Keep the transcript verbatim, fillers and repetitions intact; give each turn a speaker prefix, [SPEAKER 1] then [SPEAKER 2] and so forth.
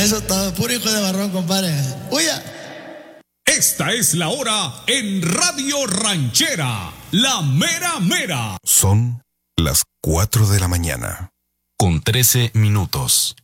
[SPEAKER 1] Eso está puro hijo de barrón, compadre. ¡Huya!
[SPEAKER 2] Esta es la hora en Radio Ranchera, la mera mera.
[SPEAKER 3] Son las cuatro de la mañana.
[SPEAKER 4] Con trece minutos.